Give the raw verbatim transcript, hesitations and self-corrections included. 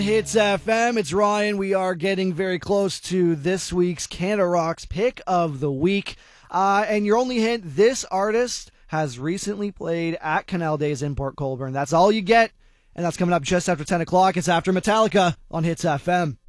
Hits F M, it's Ryan. We are getting very close to this week's Canada Rocks Pick of the Week. Uh, and your only hint, this artist has recently played at Canal Days in Port Colborne. That's all you get, and that's coming up just after ten o'clock. It's after Metallica on Hits F M.